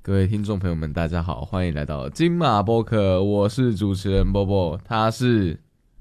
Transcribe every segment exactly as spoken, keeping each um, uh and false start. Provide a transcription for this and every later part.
各位听众朋友们，大家好，欢迎来到金马播客，我是主持人波波，他是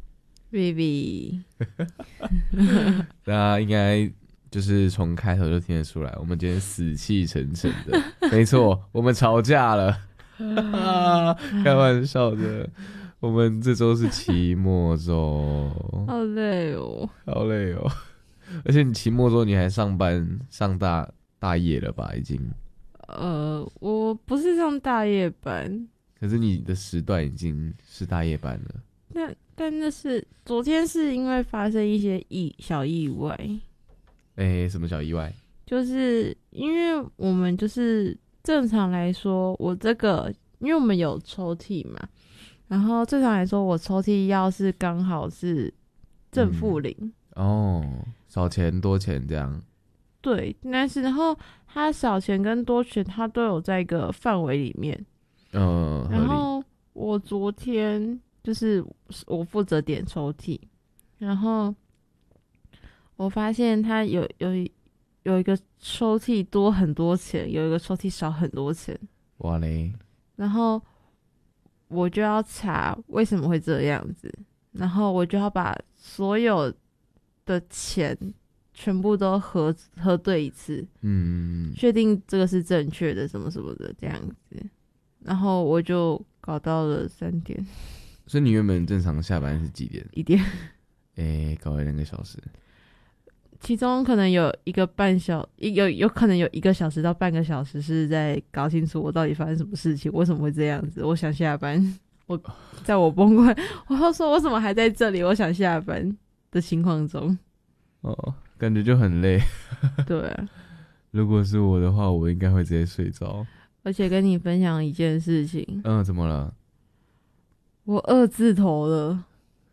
Vivi。 大家应该就是从开头就听得出来，我们今天死气沉沉的。没错，我们吵架了。开玩笑的，我们这周是期末周， 好累哦， 好累哦。而且你期末周你还上班上大大夜了吧？已经。 呃，我不是上大夜班， 可是你的时段已经是大夜班了。 那但那是昨天是因为发生一些意小意外。 哎，什么小意外？ 就是因为我们就是正常来说，我这个因为我们有抽屉嘛，然后正常来说，我抽屉要是刚好是正负零、 嗯、哦，少钱多钱这样。 对，但是然后它少钱跟多钱，它都有在一个范围里面。 嗯， 然后我昨天就是我负责点抽屉，然后我发现它有有有一个抽屉多很多钱，有一个抽屉少很多钱。 哇嘞！ 然后我就要查为什么会这样子，然后我就要把所有的钱全部都核核对一次，嗯，确定这个是正确的，什么什么的这样子，然后我就搞到了三点。 所以你原本正常下班是几点？ 一点。 诶、欸，搞了两个小时， 其中可能有一个半小，有有可能有一个小时到半个小时是在搞清楚我到底发生什么事情，为什么会这样子。我想下班，我在我崩溃，我要说我怎么还在这里？我想下班的情况中， 哦。感觉就很累。 对啊， 如果是我的话，我应该会直接睡着。 而且跟你分享一件事情。 嗯，怎么了？ 我二字头了。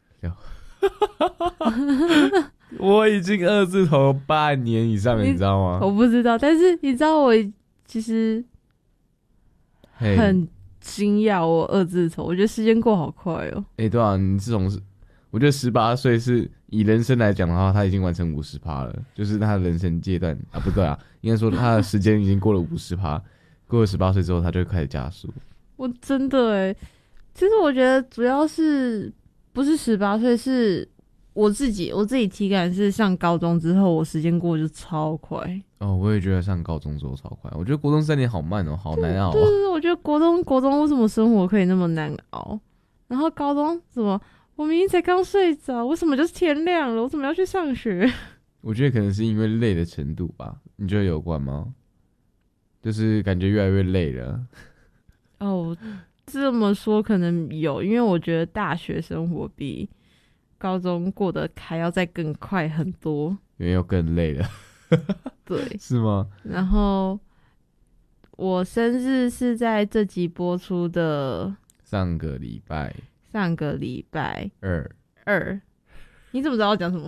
我已经二字头半年以上了， 你, 你知道吗？ 我不知道，但是你知道我其实很惊讶，我二字头，我觉得时间过好快哦。 哎、欸，对啊，你这种是。我觉得十八岁是以人生来讲的话，他已经完成 百分之五十 了，就是他的人生阶段啊，不对啊，应该说他的时间已经过了 百分之五十， 过了十八岁之后，他就会开始加速。 我真的耶，其实我觉得主要是不是十八岁，是我自己我自己体感是上高中之后，我时间过得就超快。 哦，我也觉得上高中之后超快，我觉得国中三年好慢哦，好难熬、啊。 对对对，我觉得国中国中为什么生活可以那么难熬，然后高中怎么？我明明才刚睡着，为什么就是天亮了？我怎么要去上学？ 我觉得可能是因为累的程度吧，你觉得有关吗？就是感觉越来越累了。 哦，这么说可能有，因为我觉得大学生活比高中过得还要再更快很多， 因为又更累了。 对， 是吗？ 然后我生日是在这集播出的上个礼拜。 上个礼拜二二，你怎么知道我讲什么？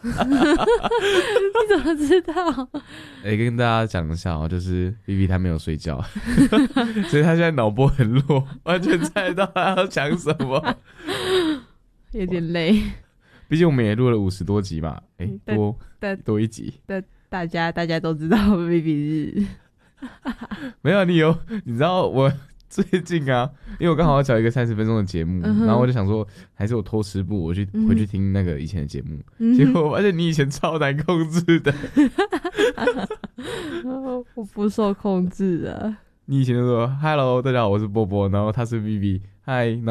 你怎么知道？ 哎、欸，跟大家讲一下哦，就是 Vivi 他没有睡觉，所以他现在脑波很弱，完全猜到他要讲什么， 有点累。 毕竟我们也录了五十多集嘛，哎、欸，多多一集。 但大家大家都知道 Vivi 日， 没有你有，你知道我。最近啊，因为我刚好要找一个三十分钟的节目，嗯、然后我就想说，还是我偷吃步，我去、嗯、回去听那个以前的节目、嗯。结果我发现你以前超难控制的， 我不受控制啊。 你以前就说 “Hello， 大家好，我是波波”，然后他是 Vivi， 嗨。